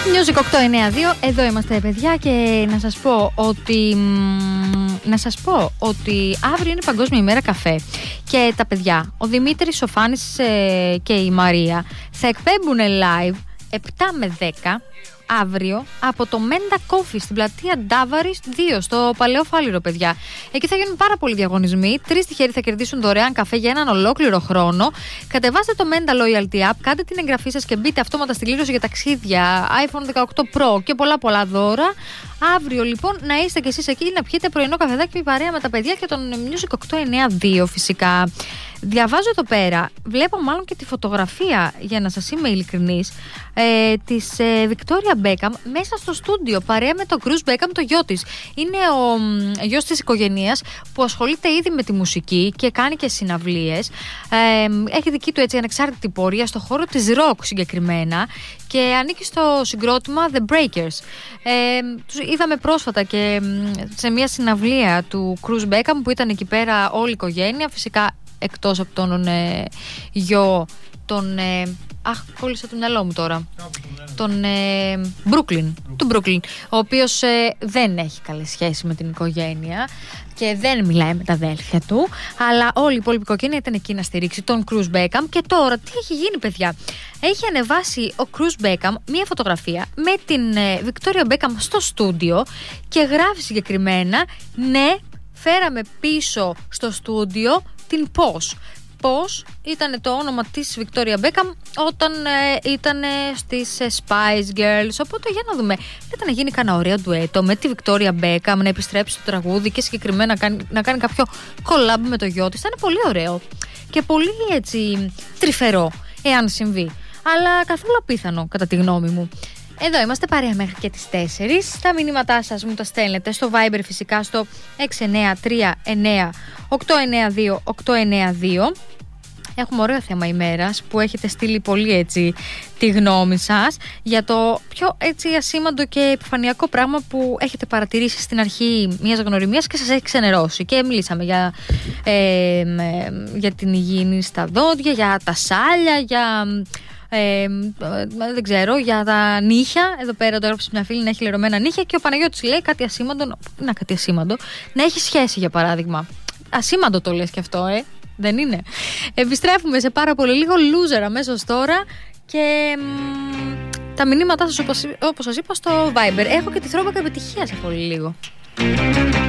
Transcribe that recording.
Music 892, εδώ είμαστε παιδιά και να σας πω ότι αύριο είναι Παγκόσμια ημέρα καφέ και τα παιδιά, ο Δημήτρης, ο Φάνης και η Μαρία θα εκπέμπουν live 7 με 10 αύριο από το Menda Coffee στην πλατεία Ντάβαρης 2 στο Παλαιό Φάληρο, παιδιά. Εκεί θα γίνουν πάρα πολλοί διαγωνισμοί. 3 τυχεροί θα κερδίσουν δωρεάν καφέ για έναν ολόκληρο χρόνο. Κατεβάστε το Menda Loyalty App, κάντε την εγγραφή σας και μπείτε αυτόματα στη κλήρωση για ταξίδια, iPhone 18 Pro και πολλά δώρα. Αύριο λοιπόν να είστε κι εσείς εκεί να πιείτε πρωινό καφεδάκι παρέα με τα παιδιά και τον Music 892 φυσικά. Διαβάζω εδώ πέρα, βλέπω μάλλον και τη φωτογραφία, για να σας είμαι ειλικρινής, της Victoria Beckham μέσα στο στούντιο παρέα με τον Cruz Beckham, το γιο της. Είναι ο γιος της οικογένειας που ασχολείται ήδη με τη μουσική και κάνει και συναυλίες. Έχει δική του έτσι ανεξάρτητη πορεία στο χώρο της rock συγκεκριμένα και ανήκει στο συγκρότημα The Breakers. Τους είδαμε πρόσφατα και σε μια συναυλία του Cruz Beckham που ήταν εκεί πέρα όλη η οικογένεια, φυσικά εκτός από τον γιο τον κόλλησα το μυαλό μου τώρα, τον Brooklyn, ο οποίος δεν έχει καλή σχέση με την οικογένεια και δεν μιλάει με τα αδέλφια του, αλλά όλη η υπόλοιπη οικογένεια ήταν εκεί να στηρίξει τον Cruz Beckham. Και τώρα τι έχει γίνει, παιδιά? Έχει ανεβάσει ο Cruz Beckham μία φωτογραφία με την Victoria Beckham στο στούντιο και γράφει συγκεκριμένα, ναι, φέραμε πίσω στο στούντιο την Πώς ήταν το όνομα της Victoria Beckham όταν ήταν στις Spice Girls. Οπότε για να δούμε, ήταν να γίνει κανένα ωραίο ντουέτο με τη Victoria Beckham, να επιστρέψει στο τραγούδι και συγκεκριμένα να κάνει κάποιο collab με το γιο της. Ήταν πολύ ωραίο και πολύ έτσι τρυφερό εάν συμβεί, αλλά καθόλου απίθανο κατά τη γνώμη μου. Εδώ είμαστε παρέα μέχρι και τις 4. Τα μηνύματά σας μου τα στέλνετε στο Viber φυσικά στο 6939892. Έχουμε ωραίο θέμα ημέρας που έχετε στείλει πολύ έτσι τη γνώμη σας για το πιο έτσι ασήμαντο και επιφανειακό πράγμα που έχετε παρατηρήσει στην αρχή μιας γνωριμίας και σας έχει ξενερώσει. Και μιλήσαμε για την υγιεινή στα δόντια, για τα σάλια, για... δεν ξέρω, για τα νύχια. Εδώ πέρα το έγραψε μια φίλη να έχει λερωμένα νύχια και ο Παναγιώτης λέει κάτι ασήμαντο. Κάτι ασήμαντο, να έχει σχέση για παράδειγμα. Ασήμαντο το λες και αυτό, δεν είναι? Επιστρέφουμε σε πάρα πολύ λίγο, Loser αμέσως τώρα και τα μηνύματά σας όπως σας είπα στο Viber. Έχω και τη θρόμπακα επιτυχία σε πολύ λίγο.